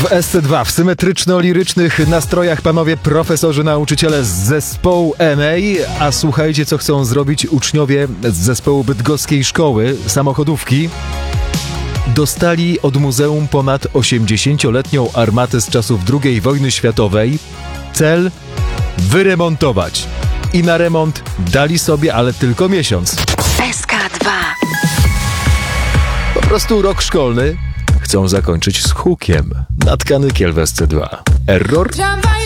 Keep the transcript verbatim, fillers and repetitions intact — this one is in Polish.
W S C dwa w symetryczno-lirycznych nastrojach panowie profesorzy, nauczyciele z zespołu M A, a słuchajcie, co chcą zrobić uczniowie z zespołu bydgoskiej szkoły samochodówki. Dostali od muzeum ponad osiemdziesięcioletnią armatę z czasów drugiej wojny światowej. Cel: wyremontować. I na remont dali sobie, ale tylko miesiąc. S K dwa. Po prostu rok szkolny chcą zakończyć z hukiem. Natkany kiel w S C dwa. Error?